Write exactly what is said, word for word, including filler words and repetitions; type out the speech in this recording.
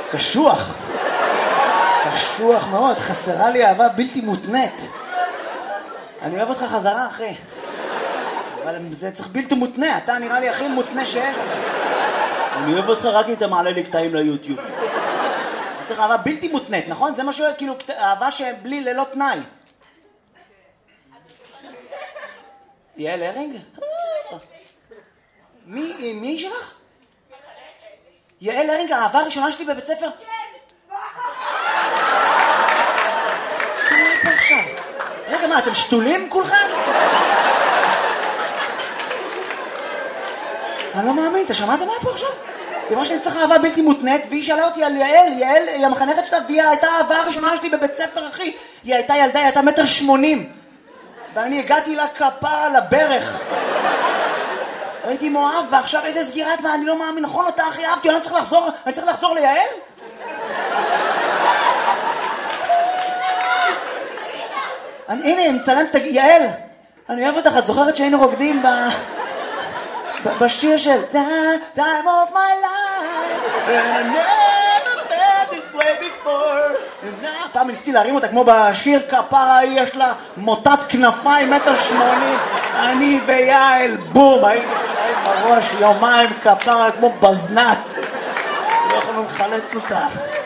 קשוח. קשוח מאוד, חסרה לי אהבה בלתי מותנית. אני אוהב אותך חזרה, אחי. אבל זה צריך בלתי מותנה, אתה נראה לי הכי מותנה שיש. אני אוהב אותך רק אם אתה מעלה לי קטעים ליוטיוב. צריך אהבה בלתי מותנית, נכון? זה משהו, כאילו, אהבה שבלי ללא תנאי. יעל הרינג? מי, מי שלך? יעל הרינג, האהבה הראשונה שלי בבית ספר? כן. מה פה עכשיו? רגע, מה, אתם שתולים כולכם? אני לא מאמין, אתה שמעת מה פה עכשיו? היא אמרה שאני צריך אהבה בלתי מותנית, והיא שאלה אותי על יעל, יעל היא המחנכת שלה, והיא הייתה האהבה הראשונה שלי בבית ספר, אחי. היא הייתה ילדה, היא הייתה מטר שמונים. ואני הגעתי לה כפה על הברך. הייתי מואב, ועכשיו איזה סגירת, מה, אני לא מאמין, נכון אותה הכי אהבתי, אני צריך לחזור, אני צריך לחזור ליעל? אני, הנה, מצלם, תג... יעל, אני אוהב אותך, את זוכרת שהיינו רוקדים ב... בשיר של Time of my life and I never felt this way before. פעם ניסיתי להרים אותה כמו בשיר כפרה, יש לה מוטת כנפיים מטר שמונים, אני ויעל בום, הייתי בראש יומיים כפרה כמו בזנת, לא יכולנו לחלץ אותה.